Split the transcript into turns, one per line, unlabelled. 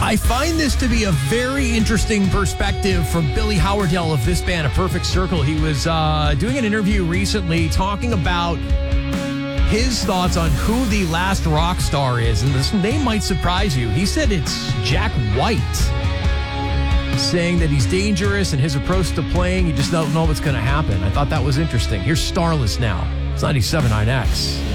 I find this to be a very interesting perspective from Billy Howerdel of this band, A Perfect Circle. He was doing an interview recently talking about his thoughts on who the last rock star is, and this name might surprise you. He said it's Jack White, saying that he's dangerous and his approach to playing, you just don't know what's going to happen. I thought that was interesting. Here's Starless now. It's 97.9X.